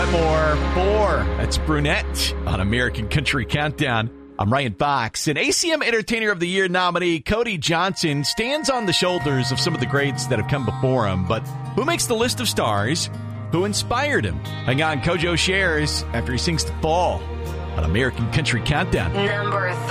one more. 4. That's Brunette on American Country Countdown. I'm Ryan Fox. And ACM Entertainer of the Year nominee Cody Johnson stands on the shoulders of some of the greats that have come before him. But who makes the list of stars? Who inspired him? Hang on, Kojo shares after he sings The Fall on American Country Countdown. Number